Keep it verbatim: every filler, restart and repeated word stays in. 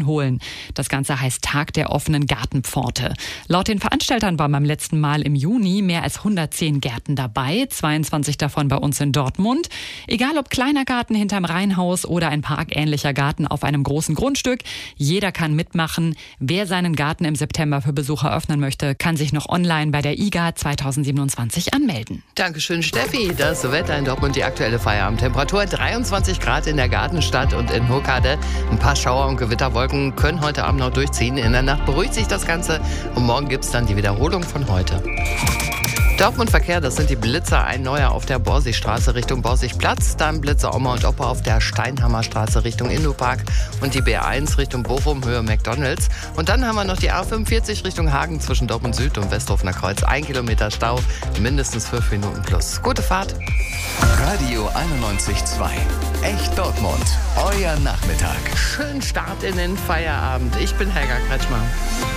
holen. Das Ganze heißt Tag der offenen Gartenpforte. Laut den Veranstaltern waren beim letzten Mal im Juni mehr als hundertzehn Gärten dabei, zweiundzwanzig davon bei uns in Dortmund. Egal ob kleiner Garten hinterm Reihenhaus oder ein parkähnlicher Garten auf einem großen Grundstück, jeder kann mitmachen. Wer seinen Garten im September für Besucher öffnen möchte, kann sich noch online bei der I G A zwanzig siebenundzwanzig anmelden. Dankeschön, Steffi. Das Wetter in Dortmund, die aktuelle Feierabendtemperatur dreiundzwanzig Grad in der Gartenstadt und in Hockade. Ein paar Schauer und Gewitterwolken können heute Abend noch durchziehen. In der Nacht beruhigt sich das Ganze und morgen gibt es dann die Wiederholung von heute. Dortmund-Verkehr, das sind die Blitzer, ein neuer auf der Borsigstraße Richtung Borsigplatz, dann Blitzer Oma und Opa auf der Steinhammerstraße Richtung Indopark und die B eins Richtung Bochum, Höhe McDonalds. Und dann haben wir noch die A fünfundvierzig Richtung Hagen zwischen Dortmund Süd und Westhofener Kreuz. Ein Kilometer Stau, mindestens fünf Minuten plus. Gute Fahrt. Radio einundneunzig Komma zwei. Echt Dortmund. Euer Nachmittag. Schönen Start in den Feierabend. Ich bin Helga Kretschmer.